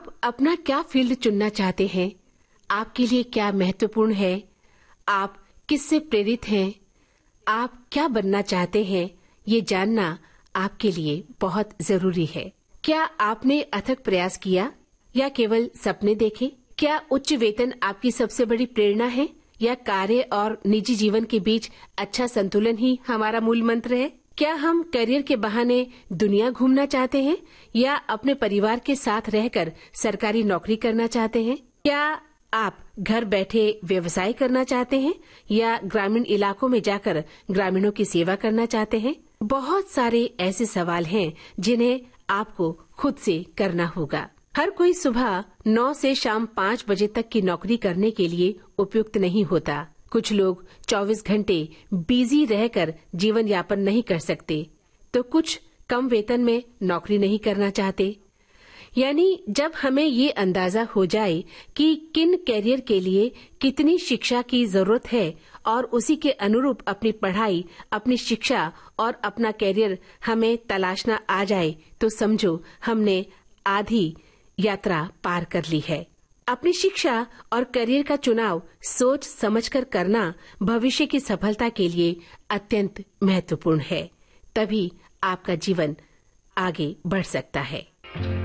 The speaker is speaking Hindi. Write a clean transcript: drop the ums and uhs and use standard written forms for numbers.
आप अपना क्या फील्ड चुनना चाहते हैं? आपके लिए क्या महत्वपूर्ण है? आप किससे प्रेरित हैं? आप क्या बनना चाहते हैं? ये जानना आपके लिए बहुत जरूरी है। क्या आपने अथक प्रयास किया या केवल सपने देखे? क्या उच्च वेतन आपकी सबसे बड़ी प्रेरणा है या कार्य और निजी जीवन के बीच अच्छा संतुलन ही हमारा मूल मंत्र है? क्या हम करियर के बहाने दुनिया घूमना चाहते हैं या अपने परिवार के साथ रहकर सरकारी नौकरी करना चाहते हैं? क्या आप घर बैठे व्यवसाय करना चाहते हैं या ग्रामीण इलाकों में जाकर ग्रामीणों की सेवा करना चाहते हैं? बहुत सारे ऐसे सवाल हैं जिन्हें आपको खुद से करना होगा। हर कोई सुबह 9 से शाम 5 बजे तक की नौकरी करने के लिए उपयुक्त नहीं होता। कुछ लोग 24 घंटे बिजी रहकर जीवन यापन नहीं कर सकते, तो कुछ कम वेतन में नौकरी नहीं करना चाहते। यानी जब हमें ये अंदाजा हो जाए कि किन कैरियर के लिए कितनी शिक्षा की जरूरत है और उसी के अनुरूप अपनी पढ़ाई, अपनी शिक्षा और अपना कैरियर हमें तलाशना आ जाए, तो समझो हमने आधी यात्रा पार कर ली है। अपनी शिक्षा और करियर का चुनाव सोच समझकर करना भविष्य की सफलता के लिए अत्यंत महत्वपूर्ण है। तभी आपका जीवन आगे बढ़ सकता है।